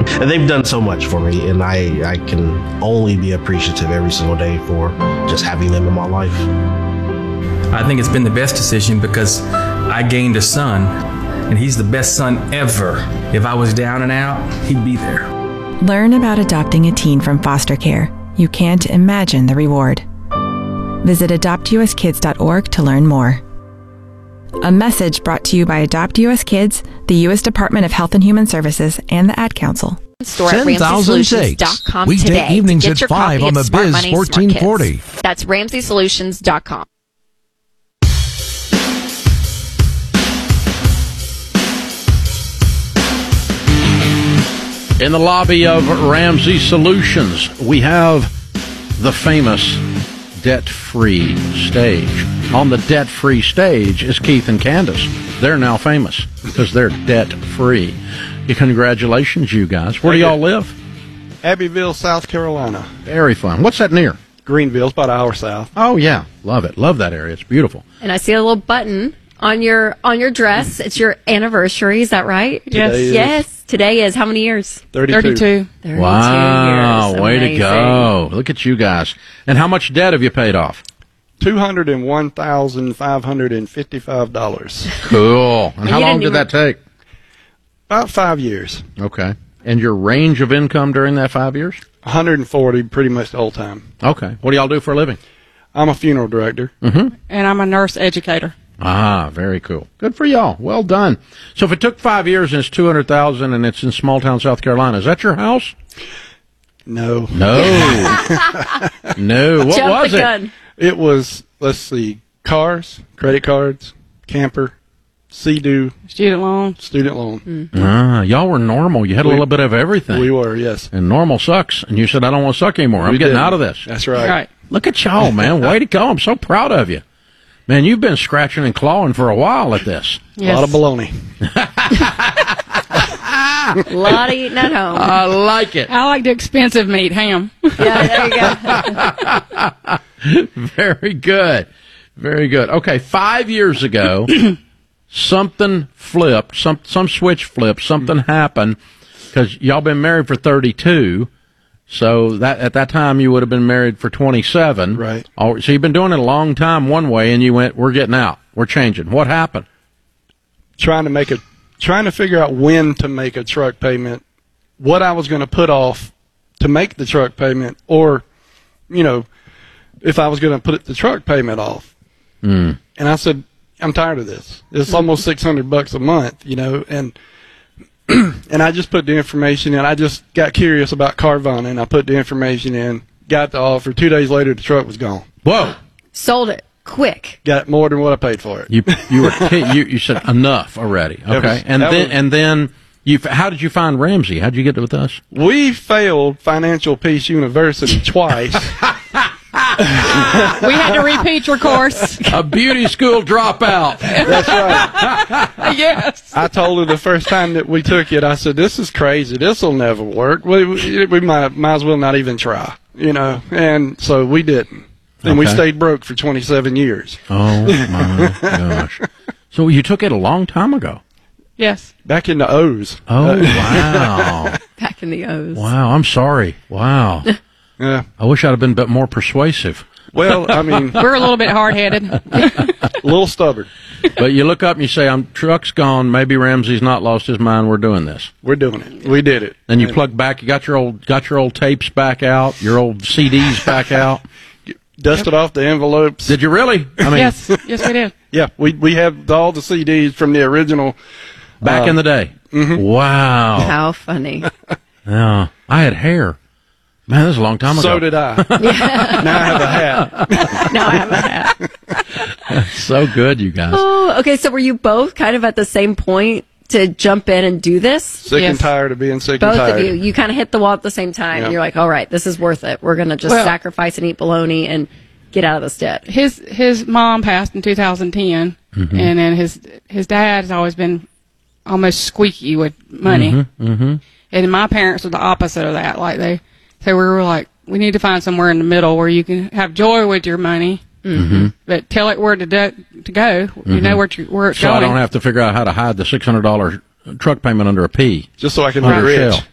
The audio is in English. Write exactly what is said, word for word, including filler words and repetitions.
And they've done so much for me, and I, I can only be appreciative every single day for just having them in my life. I think it's been the best decision because I gained a son, and he's the best son ever. If I was down and out, he'd be there. Learn about adopting a teen from foster care. You can't imagine the reward. Visit adopt u s kids dot org to learn more. A message brought to you by Adopt U S Kids, the U S Department of Health and Human Services, and the Ad Council. Store at ramsey solutions dot com Weekday today evenings to get at your five copy on of the Smart Biz Money, fourteen Smart forty. Kids. That's ramsey solutions dot com. In the lobby of Ramsey Solutions, we have the famous debt-free stage. On the debt-free stage is Keith and Candace. They're now famous because they're debt-free. Congratulations, you guys. Where do y'all live? Abbeville, South Carolina. Very fun. What's that near? Greenville, about an hour south. Oh, yeah. Love it. Love that area. It's beautiful. And I see a little button on your on your dress. It's your anniversary. Is that right? Yes. Today is. Yes. Today is how many years? thirty-two. thirty-two. thirty-two Wow. years. Way Amazing. to go. Look at you guys. And how much debt have you paid off? two hundred one thousand five hundred fifty-five dollars. Cool. And how you long didn't did even- that take? About five years. Okay. And your range of income during that five years? one hundred forty pretty much the whole time. Okay. What do y'all do for a living? I'm a funeral director. Mm-hmm. And I'm a nurse educator. Ah, very cool. Good for y'all. Well done. So if it took five years and it's two hundred thousand dollars and it's in small town South Carolina, is that your house? No. No. No. What Jump was the it? gun. It was, let's see, cars, credit cards, camper, Sea-Doo, Student loan. student loan. Mm. Ah, y'all were normal. You had a We- little bit of everything. We were, yes. And normal sucks. And you said, I don't want to suck anymore. I'm We getting didn't. out of this. That's right. Right. Look at y'all, man. Way to go. I'm so proud of you. Man, you've been scratching and clawing for a while at this. A lot of baloney. A lot of eating at home. I like it. I like the expensive meat, ham. Yeah, there you go. Very good. Very good. Okay, five years ago, something flipped, some some switch flipped, something happened, because y'all been married for thirty-two, so that at that time you would have been married for twenty-seven. Right. Oh, so you've been doing it a long time one way, and you went, we're getting out. We're changing. What happened? Trying to make a, trying to figure out when to make a truck payment, what I was going to put off to make the truck payment, or, you know, if I was going to put the truck payment off. Mm. And I said, I'm tired of this. It's almost six hundred bucks a month, you know, and and I just put the information in. I just got curious about Carvana, and I put the information in, got the offer. Two days later, the truck was gone. Whoa. Sold it quick. Got more than what I paid for it. You you were you you said enough already. Okay. was- and that then was- and then you how did you find Ramsey? How did you get with us? We failed Financial Peace University twice. We had to repeat your course. A beauty school dropout. That's right. Yes. I told her the first time that we took it, I said, this is crazy. This will never work. We, we, we might, might as well not even try, you know. And so we didn't. And we Okay. stayed broke for twenty-seven years. Oh, my gosh. So you took it a long time ago. Yes. Back in the O's. Oh, wow. Back in the O's. Wow, I'm sorry. Wow. Yeah. I wish I'd have been a bit more persuasive. Well, I mean, We're a little bit hard-headed. a little stubborn. But you look up and you say, I'm truck's gone. Maybe Ramsey's not lost his mind. We're doing this. We're doing it. We did it. Then you plug back. You got your old got your old tapes back out, your old C Ds back out. Dusted off the envelopes. Did you really? I mean, Yes. Yes, we did. Yeah, we we have all the C Ds from the original. back uh, in the day. Wow. How funny. Yeah. I had hair. Man, that was a long time ago. So did I. Now I have a hat. Now I have a hat. So good, you guys. Oh, okay. So were you both kind of at the same point to jump in and do this? Sick Yes. and tired of being sick Both and tired. of you. You kind of hit the wall at the same time. Yeah. You're like, all right, this is worth it. We're going to just Well- sacrifice and eat bologna and get out of this debt. His his mom passed in two thousand ten, Mm-hmm. and then his his dad has always been almost squeaky with money. Mm-hmm. And my parents were the opposite of that. Like they, so we were like, we need to find somewhere in the middle where you can have joy with your money, Mm-hmm. but tell it where to do, to go. You know where to, where it's So going. I don't have to figure out how to hide the six hundred dollars truck payment under a P. Just so I can Under be a rich. shell.